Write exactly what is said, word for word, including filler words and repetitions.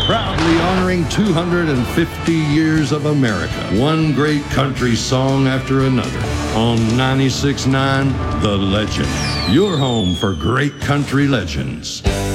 Proudly honoring two hundred fifty years of America. One great country song after another. On ninety-six point nine, The Legend. Your home for great country legends.